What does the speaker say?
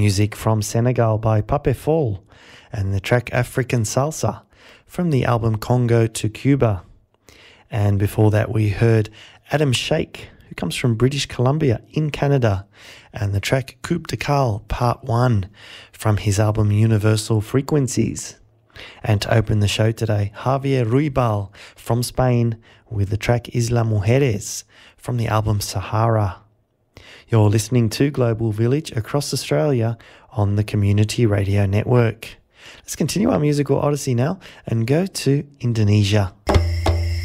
music from Senegal by Pape Fall and the track African Salsa from the album Congo to Cuba. And before that we heard Adam Shake, who comes from British Columbia in Canada, and the track Coupe de Carl Part 1 from his album Universal Frequencies. And to open the show today, Javier Ruibal from Spain with the track Isla Mujeres from the album Sahara. You're listening to Global Village across Australia on the Community Radio Network. Let's continue our musical odyssey now and go to Indonesia.